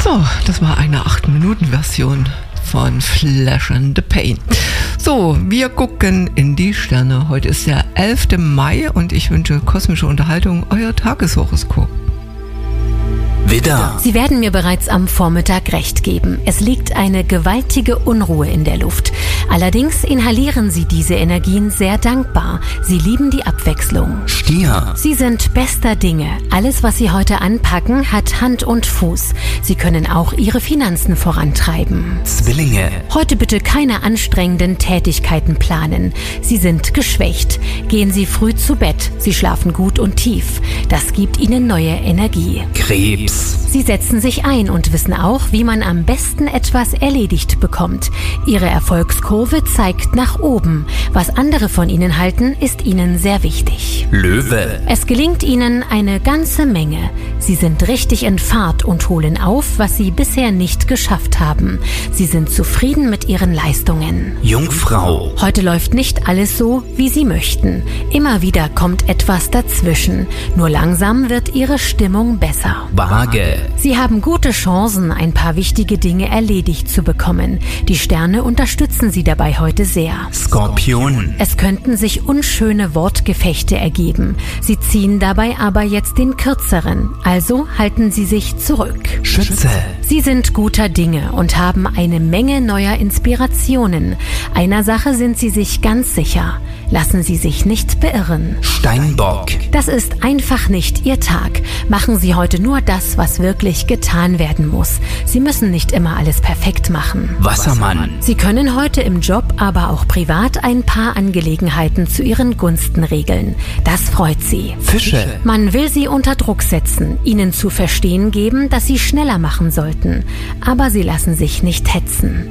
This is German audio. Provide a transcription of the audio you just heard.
So, das war eine 8-Minuten-Version von Flash and the Pain. So, wir gucken in die Sterne. Heute ist der 11. Mai und ich wünsche kosmische Unterhaltung, euer Tageshoroskop. Widder. Sie werden mir bereits am Vormittag recht geben. Es liegt eine gewaltige Unruhe in der Luft. Allerdings inhalieren Sie diese Energien sehr dankbar. Sie lieben die Abwechslung. Stier. Sie sind bester Dinge. Alles, was Sie heute anpacken, hat Hand und Fuß. Sie können auch Ihre Finanzen vorantreiben. Zwillinge. Heute bitte keine anstrengenden Tätigkeiten planen. Sie sind geschwächt. Gehen Sie früh zu Bett. Sie schlafen gut und tief. Das gibt Ihnen neue Energie. Krebs. Sie setzen sich ein und wissen auch, wie man am besten etwas erledigt bekommt. Ihre Erfolgskurve zeigt nach oben. Was andere von Ihnen halten, ist Ihnen sehr wichtig. Löwe. Es gelingt Ihnen eine ganze Menge. Sie sind richtig in Fahrt und holen auf, was Sie bisher nicht geschafft haben. Sie sind zufrieden mit Ihren Leistungen. Jungfrau. Heute läuft nicht alles so, wie Sie möchten. Immer wieder kommt etwas dazwischen. Nur langsam wird Ihre Stimmung besser. Waage. Sie haben gute Chancen, ein paar wichtige Dinge erledigt zu bekommen. Die Sterne unterstützen Sie dabei heute sehr. Skorpion. Es könnten sich unschöne Wortgefechte ergeben. Sie ziehen dabei aber jetzt den kürzeren. Also halten Sie sich zurück. Schütze. Sie sind guter Dinge und haben eine Menge neuer Inspirationen. Einer Sache sind Sie sich ganz sicher. Lassen Sie sich nicht beirren. Steinbock. Das ist einfach nicht Ihr Tag. Machen Sie heute nur das, was wirklich getan werden muss. Sie müssen nicht immer alles perfekt machen. Wassermann. Sie können heute im Job, aber auch privat ein paar Angelegenheiten zu Ihren Gunsten regeln. Das freut Sie. Fische. Man will Sie unter Druck setzen, Ihnen zu verstehen geben, dass Sie schneller machen sollten. Aber Sie lassen sich nicht hetzen.